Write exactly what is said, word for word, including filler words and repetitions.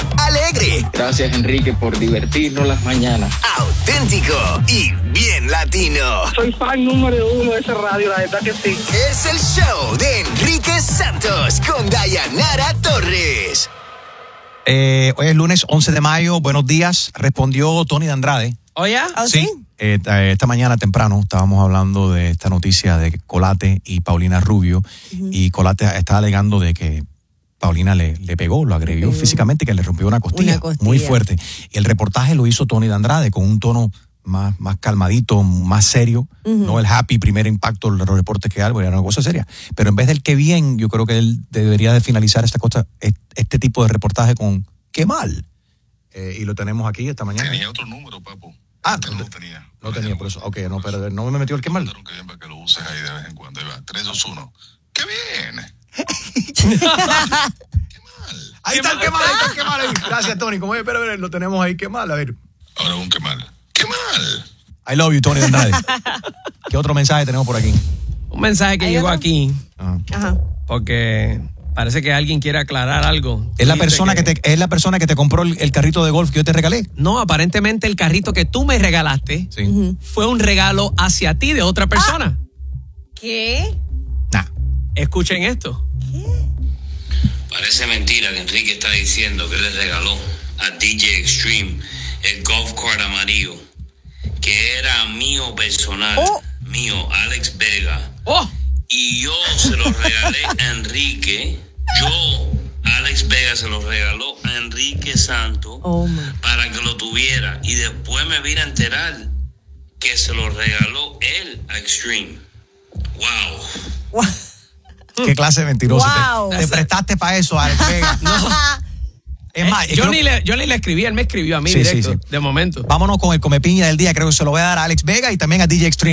alegre. Gracias, Enrique, por divertirnos las mañanas. Auténtico y bien latino. Soy fan número uno de ese radio, la verdad que sí. Es el show de Enrique Santos con Dayanara Torres. Eh, hoy es lunes once de mayo. Buenos días. Respondió Tony de Andrade. ¿Oh, ya? ¿Oh, Sí. sí? Eh, esta mañana temprano estábamos hablando de esta noticia de Colate y Paulina Rubio. Uh-huh. Y Colate está alegando de que Paulina le, le pegó, lo agredió uh-huh. físicamente, que le rompió una costilla, una costilla muy fuerte. Y el reportaje lo hizo Tony de Andrade con un tono más, más calmadito, más serio. Uh-huh. No el happy primer impacto, los reportes que algo, era una cosa seria. Pero en vez del que bien, yo creo que él debería de finalizar esta cosa, este tipo de reportaje con qué mal. Eh, y lo tenemos aquí esta mañana. Tenía otro número, papo. Ah, no, no no tenía. No tenía, por eso. Ok, no, pero no me metió el qué mal. Que bien para que lo uses ahí de vez en cuando. Ahí va, tres dos uno. ¡Qué bien! ¡Qué mal! Ahí está el qué mal, ahí está el qué mal. Ahí. Gracias, Tony. Como pero, pero lo tenemos ahí, qué mal. A ver. Ahora un qué mal. ¡Qué mal! I love you, Tony Andrade. ¿Qué otro mensaje tenemos por aquí? Un mensaje que llegó aquí. Ajá. Ajá. Porque parece que alguien quiere aclarar algo. Es la persona que, que te, es la persona que te compró el, el carrito de golf que yo te regalé. No, aparentemente el carrito que tú me regalaste sí. uh-huh. fue un regalo hacia ti de otra persona. Ah. ¿Qué? Nah. Escuchen esto. ¿Qué? Parece mentira que Enrique está diciendo que le regaló a D J Extreme el golf cart amarillo, que era mío personal, oh. mío, Alex Vega. Oh. Y yo se lo regalé a Enrique. Yo, Alex Vega, se lo regaló a Enrique Santos oh, para que lo tuviera. Y después me vine a enterar que se lo regaló él a Extreme. Wow. wow. Qué clase de mentiroso. Wow. Te, te prestaste para eso, Alex Vega. No. Es más, eh, yo, ni le, yo ni le escribí, él me escribió a mí sí, directo, sí, sí. de momento. Vámonos con el comepiña del día. Creo que se lo voy a dar a Alex Vega y también a D J Extreme.